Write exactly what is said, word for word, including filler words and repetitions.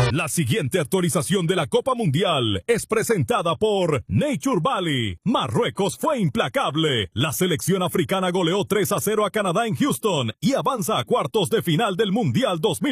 La siguiente actualización de la Copa Mundial es presentada por Nature Valley. Marruecos fue implacable. La selección africana goleó tres a cero a Canadá en Houston y avanza a cuartos de final del Mundial dos mil